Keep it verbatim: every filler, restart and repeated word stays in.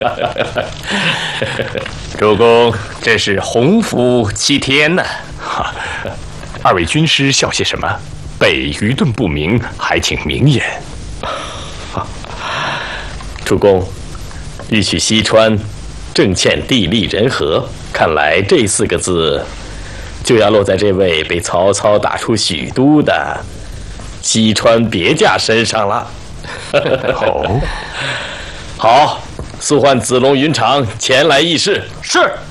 主公，这是洪福齐天呐！ 哈，二位军师笑些什么？备愚钝不明，还请明言。 主公，欲取西川，正欠地利人和。看来这四个字，就要落在这位被曹操打出许都的西川别驾身上了。 哦， 好，速唤子龙、云长前来议事。 是。